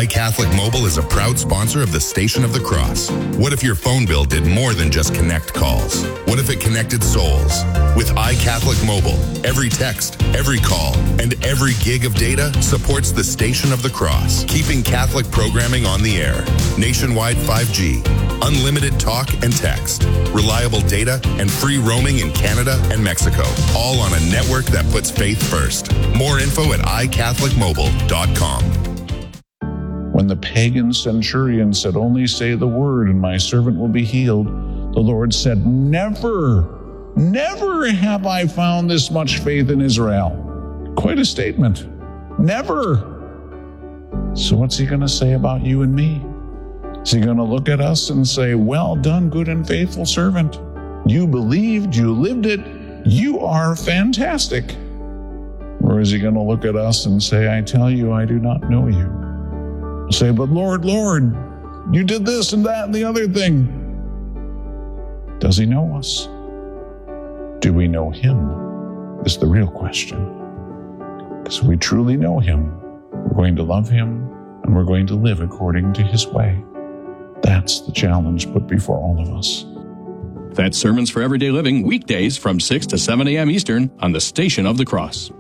iCatholic Mobile is a proud sponsor of the Station of the Cross. What if your phone bill did more than just connect calls? What if it connected souls? With iCatholic Mobile, every text, every call, and every gig of data supports the Station of the Cross, keeping Catholic programming on the air. Nationwide 5G, unlimited talk and text, reliable data, and free roaming in Canada and Mexico, all on a network that puts faith first. More info at iCatholicMobile.com. When the pagan centurion said, "Only say the word and my servant will be healed," the Lord said, never have I found this much faith in Israel. Quite a statement. Never. So what's he going to say about you and me? Is he going to look at us and say, "Well done, good and faithful servant. You believed, you lived it, you are fantastic"? Or is he going to look at us and say, "I tell you, I do not know you"? Say, "But Lord, you did this and that and the other thing." Does he know us? Do we know him? Is the real question. Because if we truly know him, we're going to love him and we're going to live according to his way. That's the challenge put before all of us. That's Sermons for Everyday Living, weekdays from 6 to 7 a.m. Eastern on the Station of the Cross.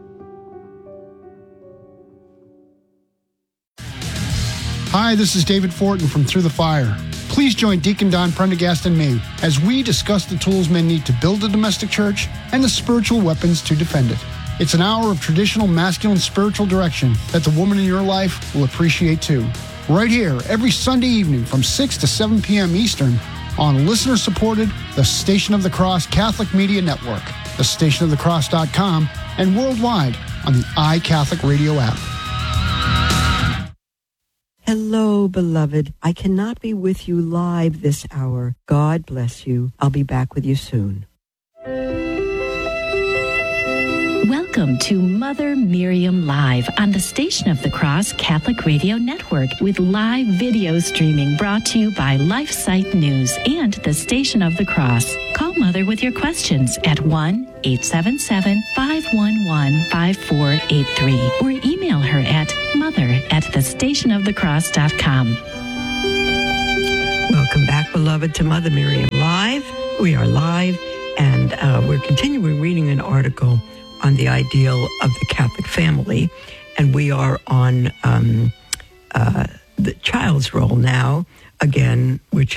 Hi, this is David Fortin from Through the Fire. Please join Deacon Don Prendergast and me as we discuss the tools men need to build a domestic church and the spiritual weapons to defend it. It's an hour of traditional masculine spiritual direction that the woman in your life will appreciate too. Right here, every Sunday evening from 6 to 7 p.m. Eastern on listener-supported The Station of the Cross Catholic Media Network, thestationofthecross.com, and worldwide on the iCatholic Radio app. Hello, beloved. I cannot be with you live this hour. God bless you. I'll be back with you soon. Welcome to Mother Miriam Live on the Station of the Cross Catholic Radio Network with live video streaming brought to you by LifeSite News and the Station of the Cross. Call Mother with your questions at 1-877-511-5483 or email her at mother@thestationofthecross.com. Welcome back, beloved, to Mother Miriam Live. We are live, and we're continuing reading an article on the ideal of the Catholic family, and we are on the child's role now, again, which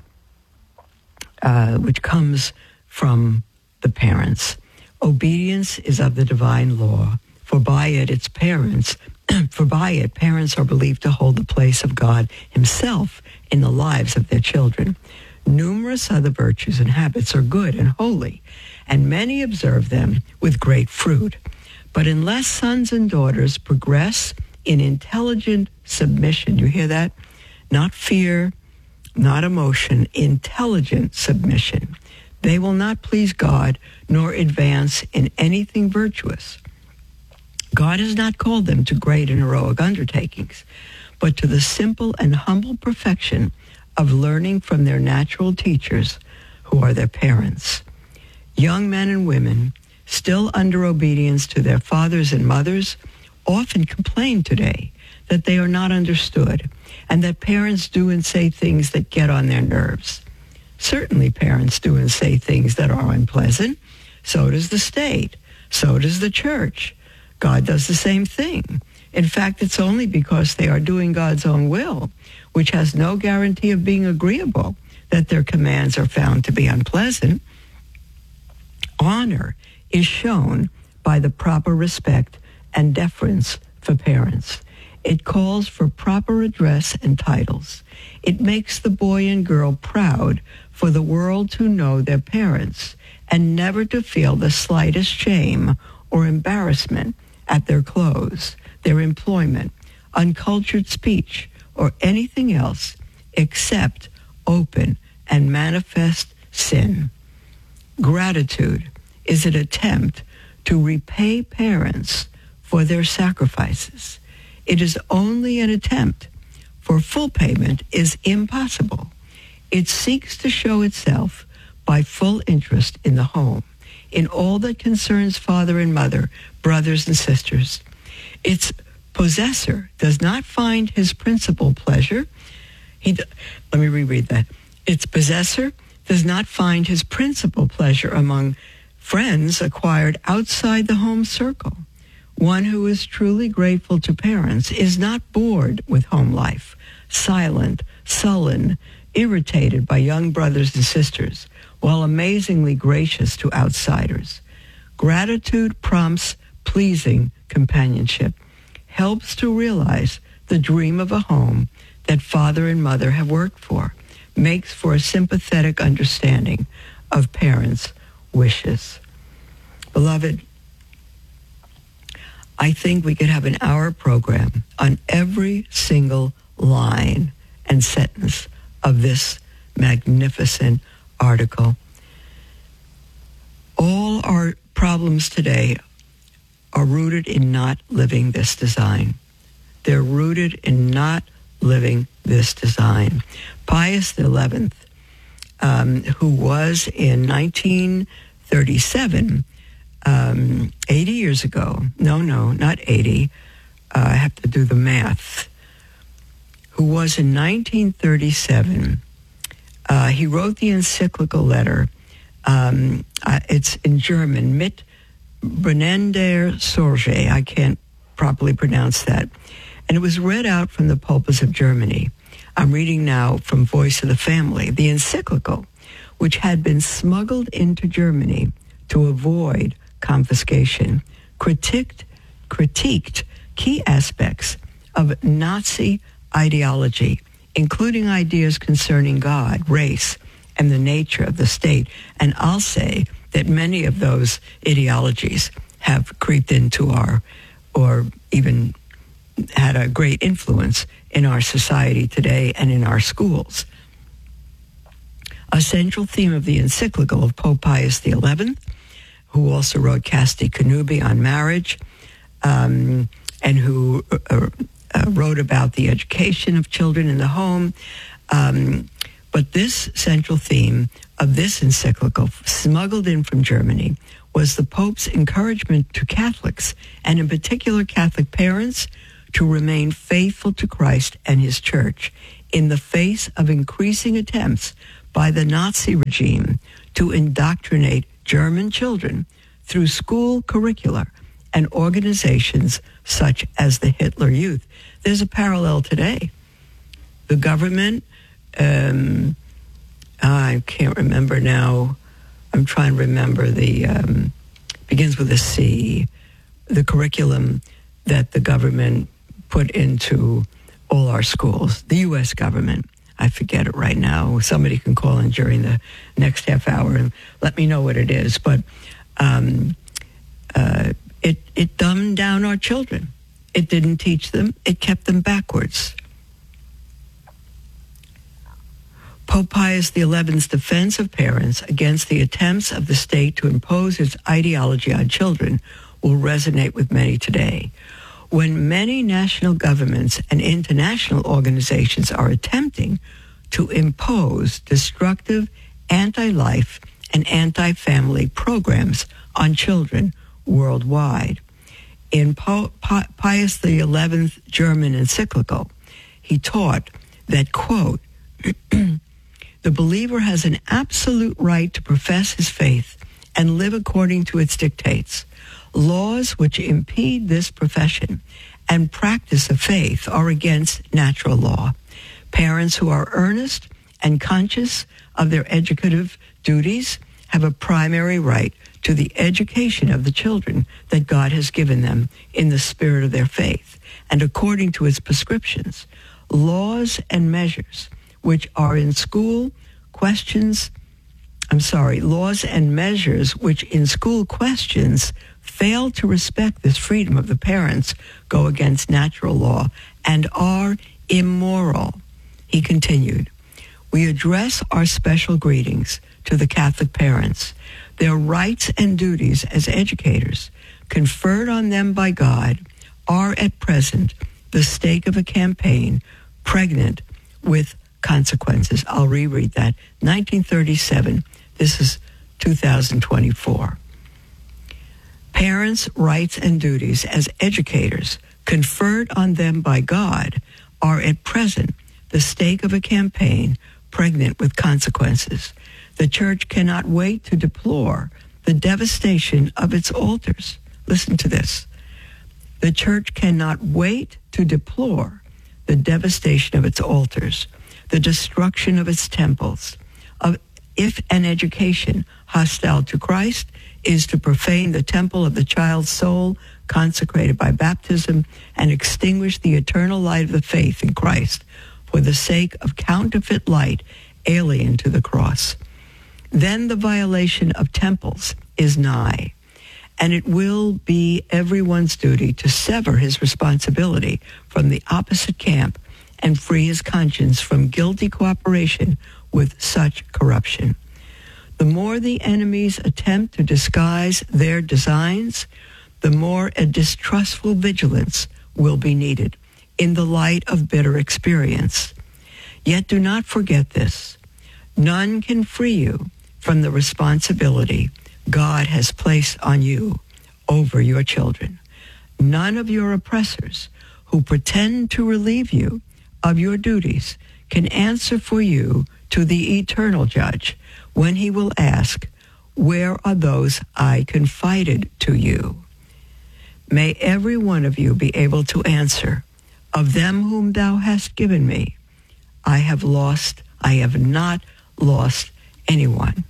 comes from the parents. Obedience is of the divine law, for by it parents are believed to hold the place of God himself in the lives of their children. Numerous other virtues and habits are good and holy, and many observe them with great fruit. But unless sons and daughters progress in intelligent submission, you hear that? Not fear, not emotion, intelligent submission, they will not please God nor advance in anything virtuous. God has not called them to great and heroic undertakings, but to the simple and humble perfection of learning from their natural teachers, who are their parents. Young men and women, still under obedience to their fathers and mothers, often complain today that they are not understood and that parents do and say things that get on their nerves. Certainly parents do and say things that are unpleasant. So does the state. So does the church. God does the same thing. In fact, it's only because they are doing God's own will, which has no guarantee of being agreeable, that their commands are found to be unpleasant. Honor is shown by the proper respect and deference for parents. It calls for proper address and titles. It makes the boy and girl proud for the world to know their parents and never to feel the slightest shame or embarrassment at their clothes, their employment, uncultured speech, or anything else except open and manifest sin. Gratitude is an attempt to repay parents for their sacrifices. It is only an attempt, for full payment is impossible. It seeks to show itself by full interest in the home, in all that concerns father and mother, brothers and sisters. Its possessor does not find his principal pleasure. Let me reread that. Its possessor does not find his principal pleasure among friends acquired outside the home circle. One who is truly grateful to parents is not bored with home life, silent, sullen, irritated by young brothers and sisters, while amazingly gracious to outsiders. Gratitude prompts pleasing companionship, helps to realize the dream of a home that father and mother have worked for, makes for a sympathetic understanding of parents' wishes. Beloved, I think we could have an hour program on every single line and sentence of this magnificent article. All our problems today are rooted in not living this design. They're rooted in not living this design. Pius XI, who was in 1937, 80 years ago, no, not 80, I have to do the math, who was in 1937, he wrote the encyclical letter. It's in German, Mit brennender Sorge. I can't properly pronounce that. And it was read out from the pulpits of Germany. I'm reading now from Voice of the Family. The encyclical, which had been smuggled into Germany to avoid confiscation, critiqued key aspects of Nazi ideology, including ideas concerning God, race, and the nature of the state. And I'll say that many of those ideologies have creeped into or even had a great influence in our society today and in our schools. A central theme of the encyclical of Pope Pius XI, who also wrote Casti Connubii on marriage, and who wrote about the education of children in the home. But this central theme of this encyclical, smuggled in from Germany, was the Pope's encouragement to Catholics, and in particular Catholic parents, to remain faithful to Christ and his church in the face of increasing attempts by the Nazi regime to indoctrinate German children through school curricula and organizations such as the Hitler Youth. There's a parallel today. The government, I can't remember now. I'm trying to remember begins with a C, the curriculum that the government put into all our schools, the U.S. government. I forget it right now. Somebody can call in during the next half hour and let me know what it is. But it dumbed down our children. It didn't teach them. It kept them backwards. Pope Pius XI's defense of parents against the attempts of the state to impose its ideology on children will resonate with many today. When many national governments and international organizations are attempting to impose destructive anti-life and anti-family programs on children worldwide. In Pius XI's German encyclical, he taught that, quote, the believer has an absolute right to profess his faith and live according to its dictates. Laws which impede this profession and practice of faith are against natural law. Parents who are earnest and conscious of their educative duties have a primary right to the education of the children that God has given them in the spirit of their faith and according to his prescriptions. Laws and measures which are in school laws and measures which in school questions fail to respect this freedom of the parents go against natural law and are immoral. He continued, we address our special greetings to the Catholic parents. Their rights and duties as educators conferred on them by God are at present the stake of a campaign pregnant with consequences. I'll reread that. 1937. This is 2024. Parents' rights and duties as educators conferred on them by God are at present the stake of a campaign pregnant with consequences. The church cannot wait to deplore the devastation of its altars. Listen to this. The church cannot wait to deplore the devastation of its altars, the destruction of its temples, if an education hostile to Christ is to profane the temple of the child's soul consecrated by baptism and extinguish the eternal light of the faith in Christ for the sake of counterfeit light alien to the cross. Then the violation of temples is nigh, and it will be everyone's duty to sever his responsibility from the opposite camp and free his conscience from guilty cooperation with such corruption. The more the enemies attempt to disguise their designs, the more a distrustful vigilance will be needed in the light of bitter experience. Yet do not forget this. None can free you from the responsibility God has placed on you over your children. None of your oppressors who pretend to relieve you of your duties can answer for you to the eternal judge when he will ask, "Where are those I confided to you?" May every one of you be able to answer, "Of them whom thou hast given me, I have not lost anyone."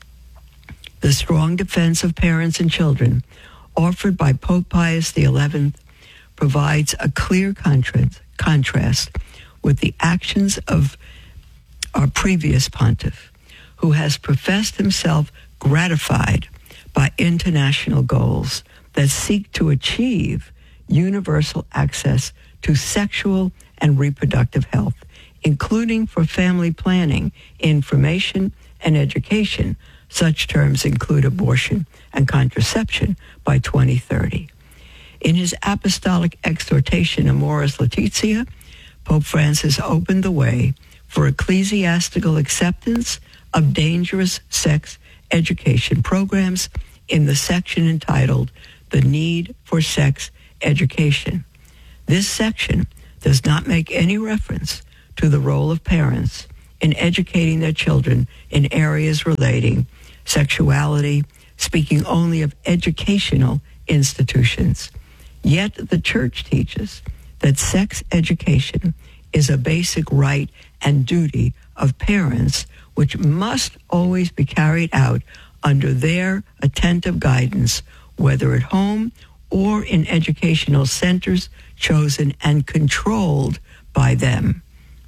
The strong defense of parents and children offered by Pope Pius XI provides a clear contrast with the actions of our previous pontiff, who has professed himself gratified by international goals that seek to achieve universal access to sexual and reproductive health, including for family planning, information, and education. Such terms include abortion and contraception by 2030. In his apostolic exhortation, Amoris Laetitia, Pope Francis opened the way for ecclesiastical acceptance of dangerous sex education programs in the section entitled "The Need for Sex Education." This section does not make any reference to the role of parents in educating their children in areas relating sexuality, speaking only of educational institutions. Yet the Church teaches that sex education is a basic right and duty of parents, which must always be carried out under their attentive guidance, whether at home or in educational centers chosen and controlled by them.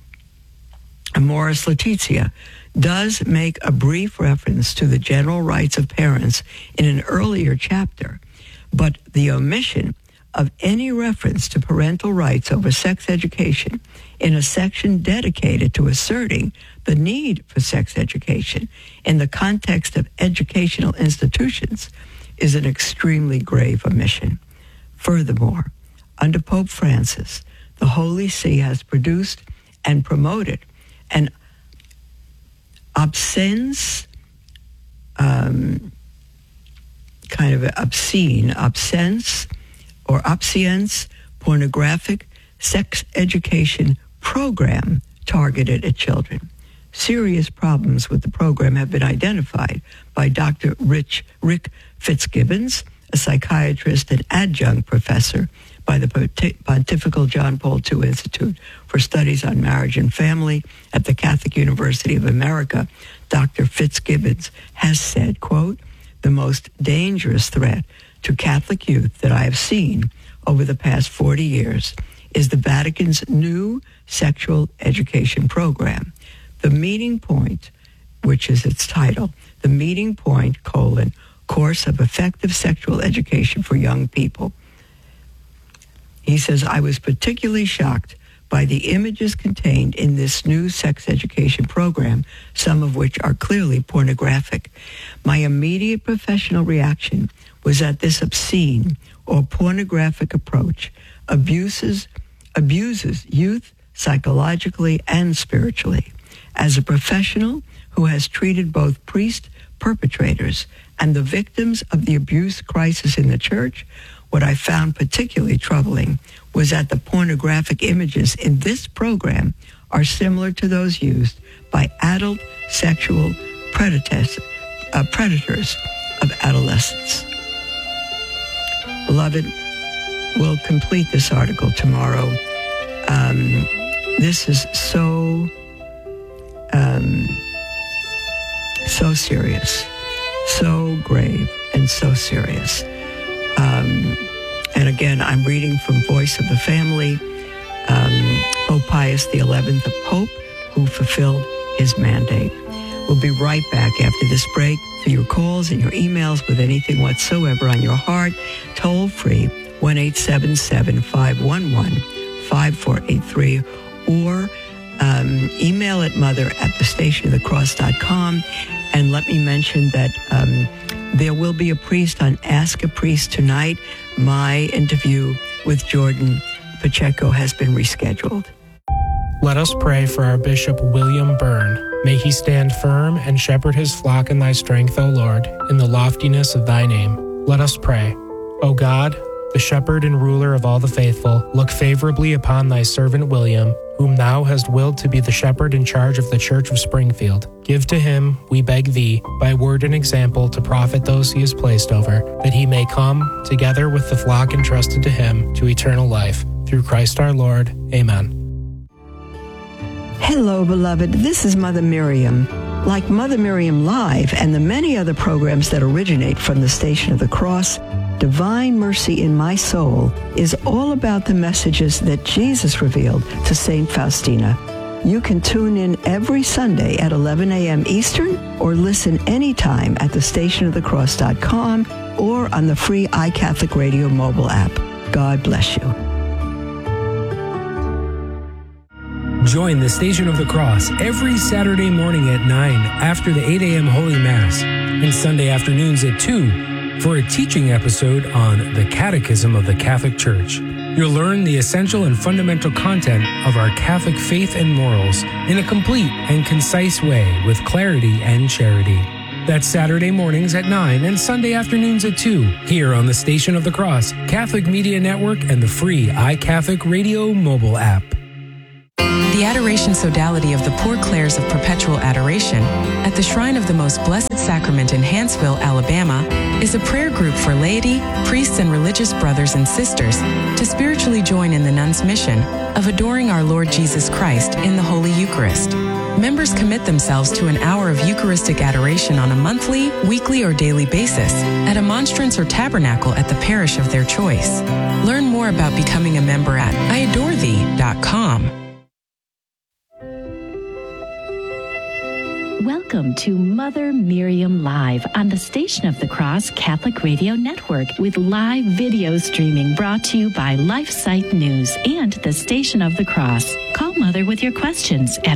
Amoris Laetitia does make a brief reference to the general rights of parents in an earlier chapter, but the omission of any reference to parental rights over sex education in a section dedicated to asserting the need for sex education in the context of educational institutions is an extremely grave omission. Furthermore, under Pope Francis, the Holy See has produced and promoted an obscene pornographic sex education program targeted at children. Serious problems with the program have been identified by Dr. Rick Fitzgibbons, a psychiatrist and adjunct professor by the Pontifical John Paul II Institute for Studies on Marriage and Family at the Catholic University of America. Dr. Fitzgibbons has said, quote, "The most dangerous threat to Catholic youth that I have seen over the past 40 years is the Vatican's new sexual education program. The Meeting Point, which is its title, The Meeting Point, Course of Effective Sexual Education for Young People." He says, "I was particularly shocked by the images contained in this new sex education program, some of which are clearly pornographic. My immediate professional reaction was that this obscene or pornographic approach abuses youth psychologically and spiritually. As a professional who has treated both priest perpetrators and the victims of the abuse crisis in the church, What I found particularly troubling was that the pornographic images in this program are similar to those used by adult sexual predators of adolescents. Beloved, we'll complete this article tomorrow. This is so serious, so grave, and so serious. And again, I'm reading from Voice of the Family, Pope Pius XI, the Pope who fulfilled his mandate. We'll be right back after this break for your calls and your emails with anything whatsoever on your heart. Toll free, 1-877-511-5483, or email at mother@thestationofthecross.com. And let me mention that there will be a priest on Ask a Priest tonight. My interview with Jordan Pacheco has been rescheduled. Let us pray for our Bishop William Byrne. May he stand firm and shepherd his flock in thy strength, O Lord, in the loftiness of thy name. Let us pray. O God, the shepherd and ruler of all the faithful, look favorably upon thy servant William, whom thou hast willed to be the shepherd in charge of the Church of Springfield. Give to him, we beg thee, by word and example to profit those he has placed over, that he may come, together with the flock entrusted to him, to eternal life. Through Christ our Lord. Amen. Hello, beloved. This is Mother Miriam. Like Mother Miriam Live and the many other programs that originate from the Station of the Cross, Divine Mercy in My Soul is all about the messages that Jesus revealed to St. Faustina. You can tune in every Sunday at 11 a.m. Eastern or listen anytime at thestationofthecross.com or on the free iCatholic Radio mobile app. God bless you. Join the Station of the Cross every Saturday morning at 9 after the 8 a.m. Holy Mass and Sunday afternoons at 2 for a teaching episode on the Catechism of the Catholic Church. You'll learn the essential and fundamental content of our Catholic faith and morals in a complete and concise way with clarity and charity. That's Saturday mornings at 9 and Sunday afternoons at 2 here on the Station of the Cross, Catholic Media Network, and the free iCatholic Radio mobile app. The Adoration Sodality of the Poor Clares of Perpetual Adoration at the Shrine of the Most Blessed Sacrament in Hanceville, Alabama, is a prayer group for laity, priests, and religious brothers and sisters to spiritually join in the nuns' mission of adoring our Lord Jesus Christ in the Holy Eucharist. Members commit themselves to an hour of Eucharistic adoration on a monthly, weekly, or daily basis at a monstrance or tabernacle at the parish of their choice. Learn more about becoming a member at iadorethee.com. Welcome to Mother Miriam Live on the Station of the Cross Catholic Radio Network with live video streaming brought to you by LifeSite News and the Station of the Cross. Call Mother with your questions at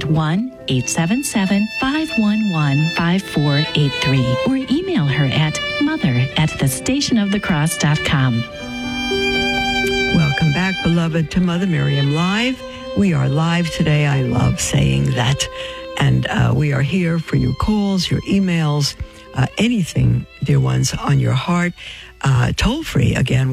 1-877-511-5483 or email her at mother@thestationofthecross.com. Welcome back, beloved, to Mother Miriam Live. We are live today. I love saying that. And we are here for your calls, your emails, anything, dear ones, on your heart. Toll free, again,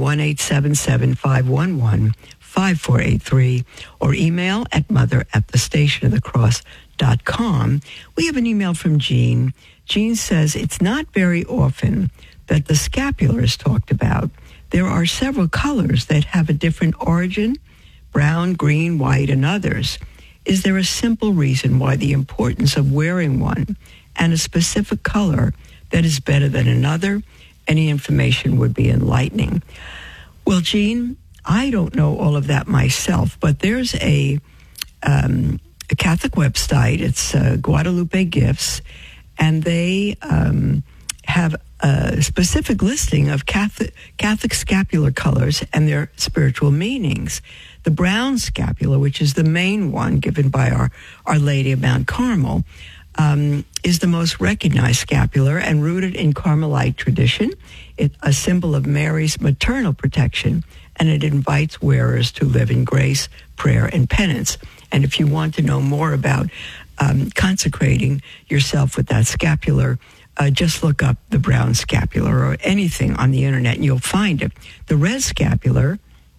1-877-511-5483, or email at mother@thestationofthecross.com. We have an email from Jean. Jean says, it's not very often that the scapular is talked about. There are several colors that have a different origin, brown, green, white, and others. Is there a simple reason why the importance of wearing one and a specific color that is better than another? Any information would be enlightening. Well, Jean, I don't know all of that myself, but there's a Catholic website. It's Guadalupe Gifts, and they have a specific listing of Catholic scapular colors and their spiritual meanings. The brown scapular, which is the main one given by Our Lady of Mount Carmel, is the most recognized scapular and rooted in Carmelite tradition. It's a symbol of Mary's maternal protection, and it invites wearers to live in grace, prayer, and penance. And if you want to know more about consecrating yourself with that scapular, just look up the brown scapular or anything on the internet and you'll find it. The red scapular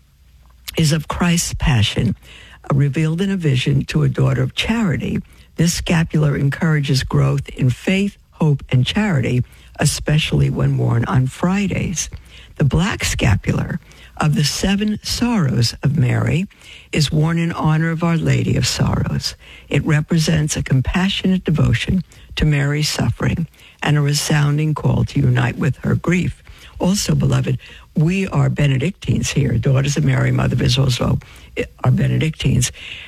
is of Christ's passion, revealed in a vision to a daughter of charity. This scapular encourages growth in faith, hope, and charity, especially when worn on Fridays. The black scapular of the 7 Sorrows of Mary is worn in honor of Our Lady of Sorrows. It represents a compassionate devotion to Mary's suffering and a resounding call to unite with her grief. Also, beloved, we are Benedictines here, Daughters of Mary, Mother of Israel's Hope, are Benedictines.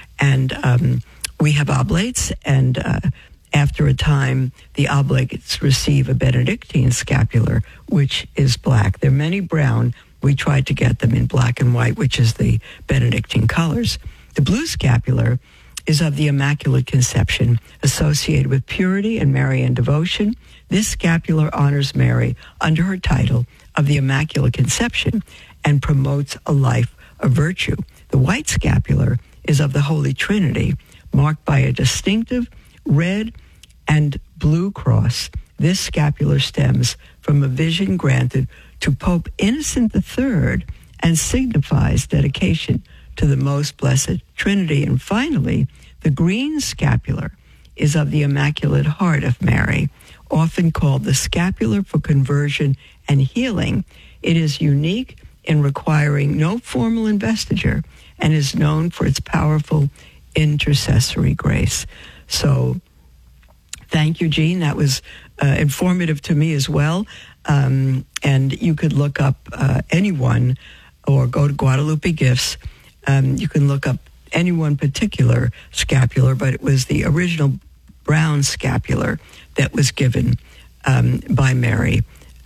And we have oblates, and after a time, the oblates receive a Benedictine scapular, which is black. There are many brown. We tried to get them in black and white, which is the Benedictine colors. The blue scapular is of the Immaculate Conception, associated with purity and Marian devotion. This scapular honors Mary under her title of the Immaculate Conception and promotes a life of virtue. The white scapular is of the Holy Trinity, marked by a distinctive red and blue cross. This scapular stems from a vision granted to Pope Innocent III and signifies dedication to the Most Blessed Trinity. And finally, the green scapular is of the Immaculate Heart of Mary, often called the scapular for conversion and healing. It is unique in requiring no formal investiture and is known for its powerful intercessory grace. So thank you, Jean. That was informative to me as well. And you could look up anyone or go to Guadalupe Gifts. You can look up any one particular scapular, but it was the original brown scapular that was given by Mary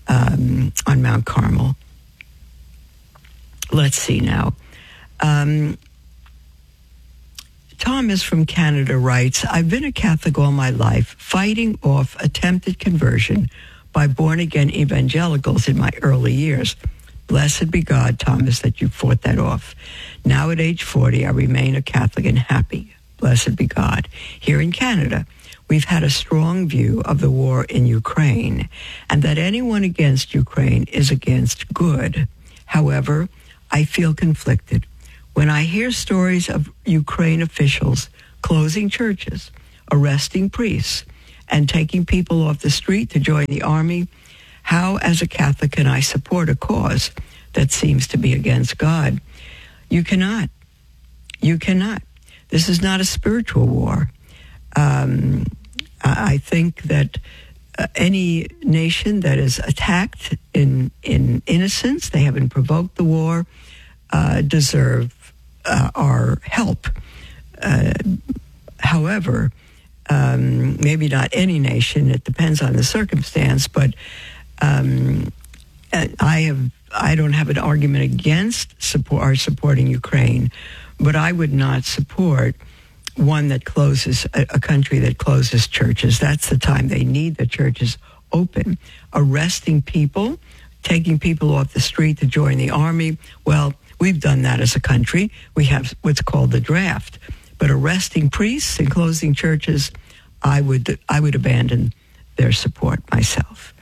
on Mount Carmel. Let's see now. Thomas from Canada writes, I've been a Catholic all my life, fighting off attempted conversion by born-again evangelicals in my early years. Blessed be God, Thomas, that you fought that off. Now at age 40, I remain a Catholic and happy. Blessed be God. Here in Canada, we've had a strong view of the war in Ukraine and that anyone against Ukraine is against good. However, I feel conflicted when I hear stories of Ukraine officials closing churches, arresting priests, and taking people off the street to join the army. How, as a Catholic, can I support a cause that seems to be against God? You cannot. You cannot. This is not a spiritual war. I think that any nation that is attacked in innocence, they haven't provoked the war, deserve our help. However, maybe not any nation, it depends on the circumstance, but I don't have an argument against supporting Ukraine, but I would not support one that closes, a country that closes churches. That's the time they need the churches open. Arresting people, taking people off the street to join the army, well, we've done that as a country. We have what's called the draft. But arresting priests and closing churches, I would abandon their support myself.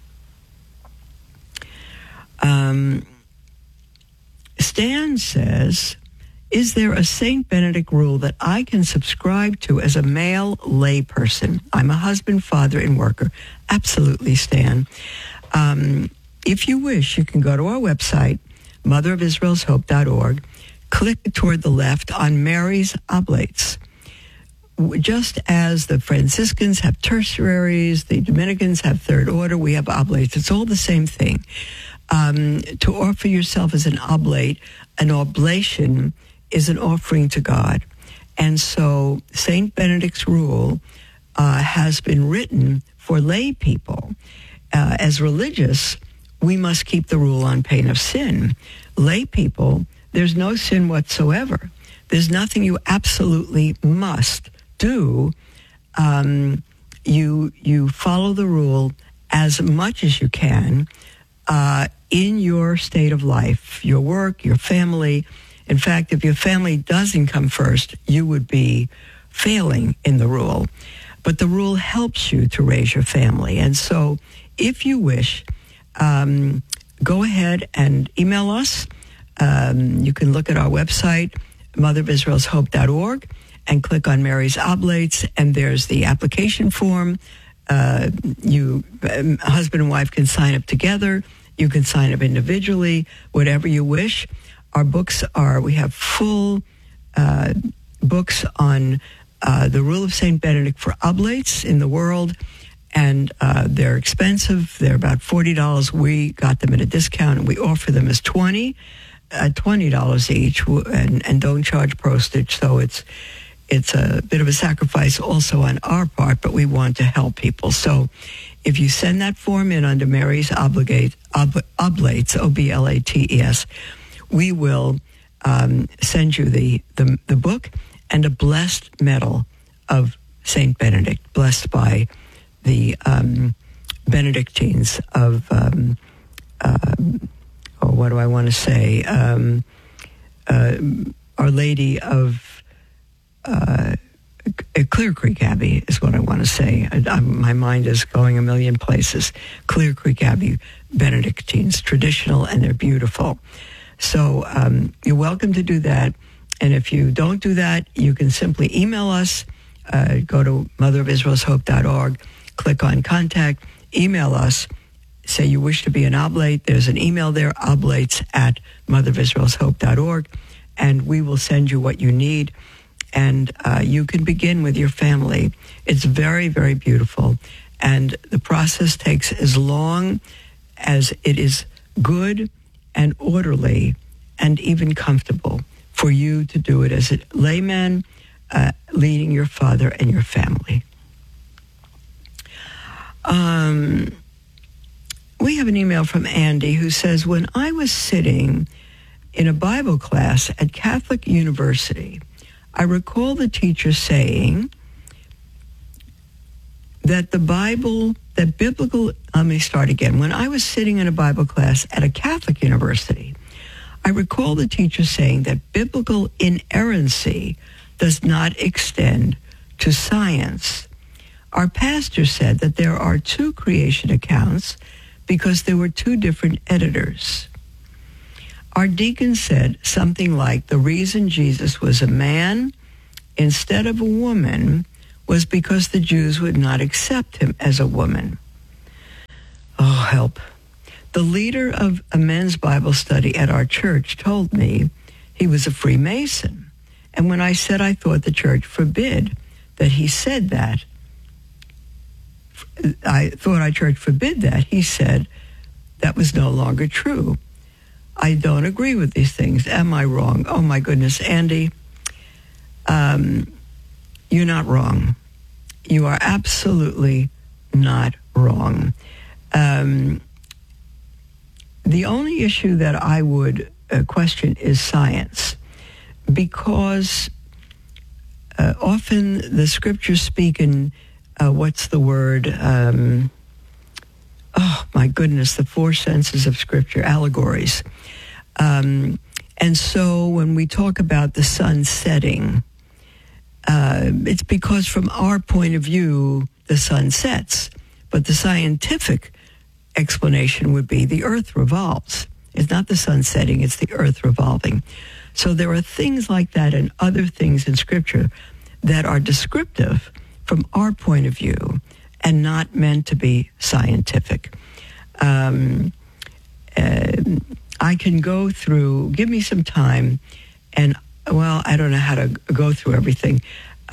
Stan says, is there a St. Benedict rule that I can subscribe to as a male layperson? I'm a husband, father, and worker. Absolutely, Stan. If you wish, you can go to our website, motherofisraelshope.org, click toward the left on Mary's Oblates. Just as the Franciscans have tertiaries, the Dominicans have third order, we have oblates. It's all the same thing. To offer yourself as an oblate, an oblation is an offering to God. And so St. Benedict's rule has been written for lay people. As religious, we must keep the rule on pain of sin. Lay people, there's no sin whatsoever. There's nothing you absolutely must do. You follow the rule as much as you can in your state of life, your work, your family. In fact, if your family doesn't come first, you would be failing in the rule. But the rule helps you to raise your family. And so if you wish, go ahead and email us. You can look at our website, motherofisraelshope.org, and click on Mary's Oblates, and there's the application form. You, husband and wife, can sign up together. You can sign up individually, whatever you wish. Our books we have full books on the rule of St. Benedict for Oblates in the world, and they're expensive. They're about $40. We got them at a discount, and we offer them as $20 each, and don't charge postage. So it's a bit of a sacrifice also on our part, but we want to help people. So if you send that form in under Mary's Oblates, Oblates, we will send you the book and a blessed medal of St. Benedict, blessed by the Benedictines of, what do I want to say? Our Lady of Clear Creek Abbey is what I want to say. My mind is going a million places. Clear Creek Abbey Benedictines, traditional, and they're beautiful. So you're welcome to do that. And if you don't do that, you can simply email us. Go to motherofisraelshope.org, click on contact, email us, say you wish to be an oblate. There's an email there, oblates@motherofisraelshope.org, and we will send you what you need. And you can begin with your family. It's very, very beautiful. And the process takes as long as it is good and orderly and even comfortable for you to do it as a layman leading your father and your family. We have an email from Andy who says, when I was sitting in a Bible class at Catholic University, I recall the teacher saying that let me start again. When I was sitting in a Bible class at a Catholic university, I recall the teacher saying that biblical inerrancy does not extend to science. Our pastor said that there are two creation accounts because there were two different editors. Our deacon said something like the reason Jesus was a man instead of a woman was because the Jews would not accept him as a woman. Oh, help. The leader of a men's Bible study at our church told me he was a Freemason. And when I said I thought the church forbid that he said that, I thought our church forbid that, he said that was no longer true. I don't agree with these things. Am I wrong? Oh, my goodness, Andy, you're not wrong. You are absolutely not wrong. The only issue that I would question is science, because often the scriptures speak in, what's the word? Oh, my goodness, the four senses of scripture, allegories. And so when we talk about the sun setting, it's because from our point of view, the sun sets. But the scientific explanation would be the earth revolves. It's not the sun setting, it's the earth revolving. So there are things like that and other things in Scripture that are descriptive from our point of view and not meant to be scientific. I can go through, give me some time, and, well, I don't know how to go through everything.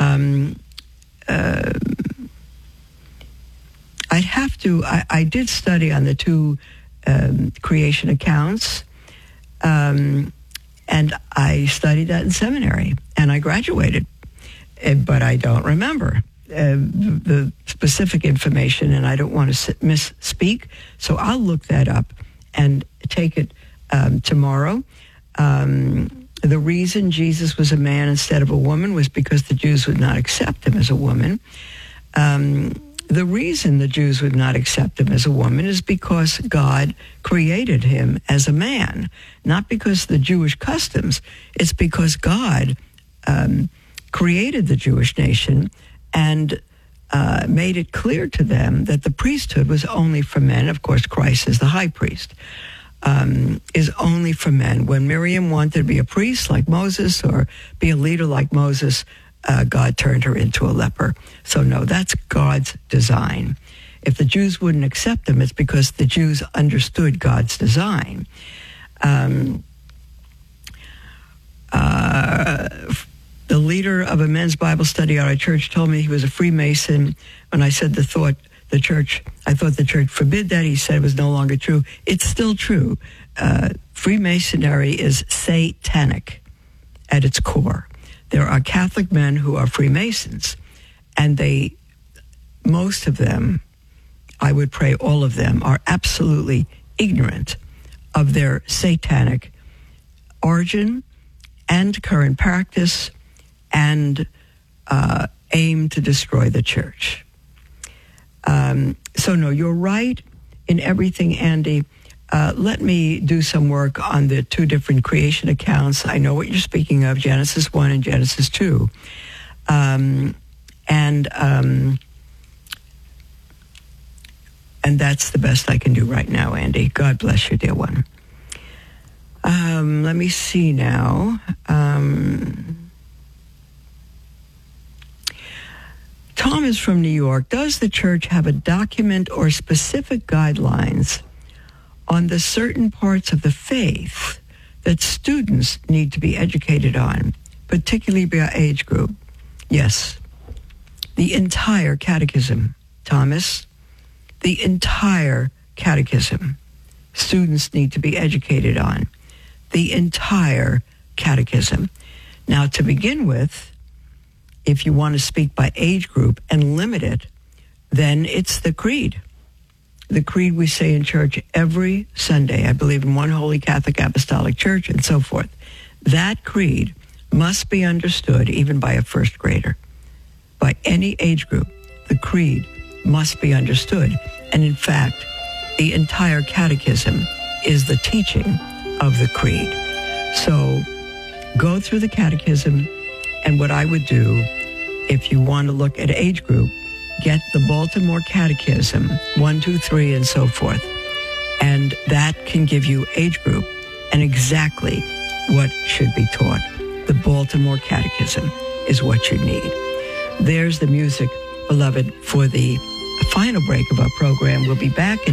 I'd have to, I did study on the two creation accounts, and I studied that in seminary, and I graduated, but I don't remember the specific information, and I don't want to misspeak, so I'll look that up and take it tomorrow. The reason Jesus was a man instead of a woman was because the Jews would not accept him as a woman. The reason the Jews would not accept him as a woman is because God created him as a man, not because of the Jewish customs. It's because God created the Jewish nation and made it clear to them that the priesthood was only for men. Of course, Christ is the high priest, is only for men. When Miriam wanted to be a priest like Moses or be a leader like Moses, God turned her into a leper. So no, that's God's design. If the Jews wouldn't accept them, it's because the Jews understood God's design. The leader of a men's Bible study at our church told me he was a Freemason. When I said I thought the church forbid that, he said it was no longer true. It's still true. Freemasonry is satanic at its core. There are Catholic men who are Freemasons, and most of them, I would pray all of them, are absolutely ignorant of their satanic origin and current practice and aim to destroy the church. So no, you're right in everything, Andy. Let me do some work on the two different creation accounts. I know what you're speaking of, Genesis 1 and Genesis 2. And that's the best I can do right now, Andy. God bless you, dear one. Let me see now. Tom is from New York. Does the church have a document or specific guidelines on the certain parts of the faith that students need to be educated on, particularly by age group? Yes. The entire catechism, Thomas. The entire catechism. Students need to be educated on. The entire catechism. Now, to begin with, if you want to speak by age group and limit it, then it's the creed. The creed we say in church every Sunday. I believe in one holy Catholic Apostolic Church and so forth. That creed must be understood even by a first grader. By any age group, the creed must be understood. And in fact, the entire catechism is the teaching of the creed. So go through the catechism, and what I would do, if you want to look at age group, get the Baltimore Catechism, 1, 2, 3, and so forth. And that can give you age group and exactly what should be taught. The Baltimore Catechism is what you need. There's the music, beloved, for the final break of our program. We'll be back in